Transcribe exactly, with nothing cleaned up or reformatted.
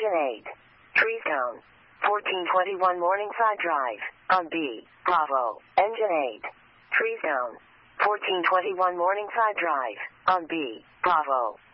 Engine eight. Trees down. fourteen twenty-one Morningside Drive. On B. Bravo. Engine eight. Trees down. fourteen twenty-one Morningside Drive. On B. Bravo.